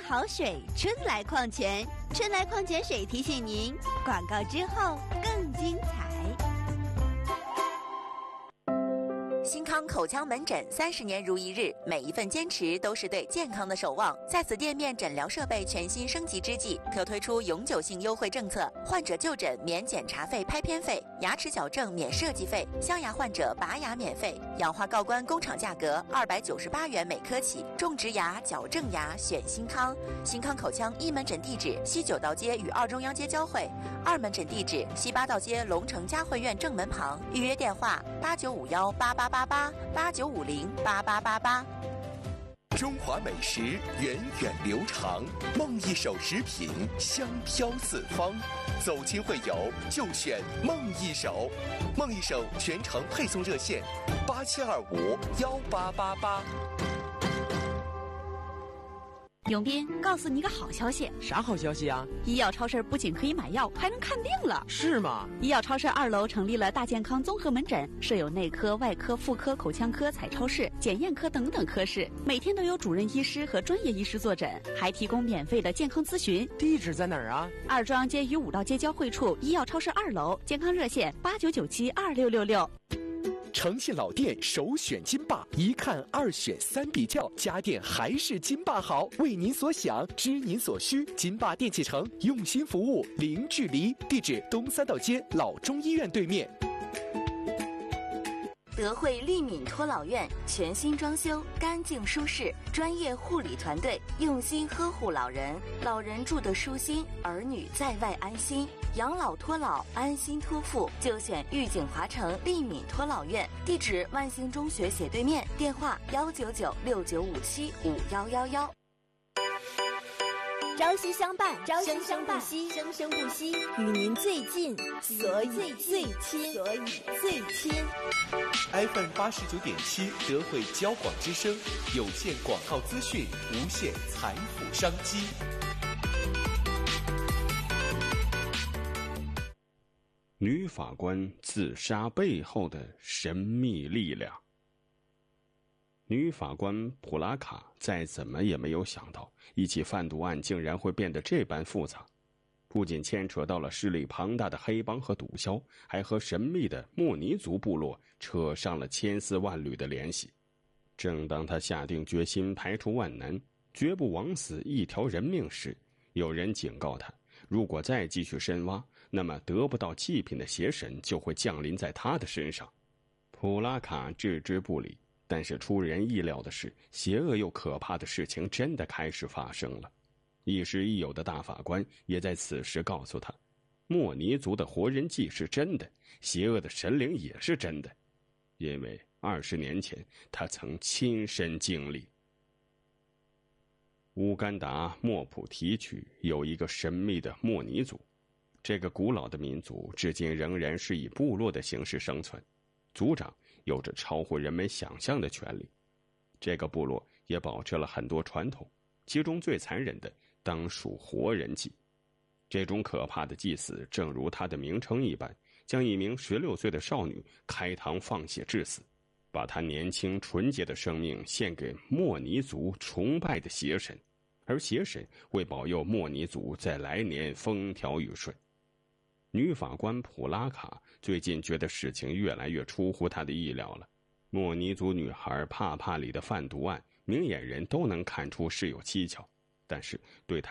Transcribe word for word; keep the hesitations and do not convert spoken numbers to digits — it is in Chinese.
好水，春来矿泉。春来矿泉水提醒您，广告之后更精彩。 新康口腔门诊三十年如一日，每一份坚持都是对健康的守望。在此店面诊疗设备全新升级之际，特推出永久性优惠政策：患者就诊免检查费、拍片费；牙齿矫正免设计费；镶牙患者拔牙免费；氧化锆关工厂价格二百九十八元每颗起。种植牙、矫正牙选新康。新康口腔一门诊地址：西九道街与二中央街交汇；二门诊地址：西八道街龙城嘉汇苑正门旁。预约电话：八九五幺八八八八八九五零八八八八。 中华美食源远流长，梦一手食品香飘四方。走亲会友就选梦一手，梦一手全程配送热线：八七二五幺八八八。 永斌，告诉你个好消息。 啥好消息啊？ 医药超市不仅可以买药，还能看病了。 是吗？ 医药超市二楼成立了大健康综合门诊，设有内科、外科、妇科、口腔科、彩超室、检验科等等科室，每天都有主任医师和专业医师坐诊，还提供免费的健康咨询。 地址在哪儿啊？ 二中央街与五道街交汇处医药超市二楼，健康热线八九九七二六六六。 诚信老店首选金霸，一看二选三比较，家电还是金霸好。为您所想，知您所需，金霸电器城用心服务，零距离。地址：东三道街老中医院对面。 德惠利敏托老院全新装修，干净舒适，专业护理团队用心呵护老人，老人住得舒心，儿女在外安心。养老托老，安心托付，就选御景华城利敏托老院。地址：万兴中学斜对面。电话：幺九九六九五七五幺幺幺。 朝夕相伴，朝夕相伴，生生不息，与您最近，所以最亲，所以最亲。 F M 八十九点七，德惠交广之声，有线广告资讯，无限财富商机。 女法官自杀背后的神秘力量。女法官普拉卡再怎么也没有想到，一起贩毒案竟然会变得这般复杂，不仅牵扯到了势力庞大的黑帮和毒枭，还和神秘的莫尼族部落扯上了千丝万缕的联系。正当他下定决心排除万难，绝不枉死一条人命时，有人警告他，如果再继续深挖，那么得不到祭品的邪神就会降临在他的身上。普拉卡置之不理，但是出人意料的是，邪恶又可怕的事情真的开始发生了。亦师亦友的大法官也在此时告诉他，莫尼族的活人祭是真的，邪恶的神灵也是真的，因为二十年前他曾亲身经历。乌干达莫普提区有一个神秘的莫尼族，这个古老的民族至今仍然是以部落的形式生存，族长有着超乎人们想象的权利。这个部落也保持了很多传统，其中最残忍的当属活人祭。这种可怕的祭祀正如它的名称一般，将一名十六岁的少女开膛放血致死，把她年轻纯洁的生命献给莫尼族崇拜的邪神，而邪神会保佑莫尼族在来年风调雨顺。女法官普拉卡最近觉得事情越来越出乎她的意料了。莫尼族女孩帕帕里的贩毒案，明眼人都能看出事有蹊跷，但是对她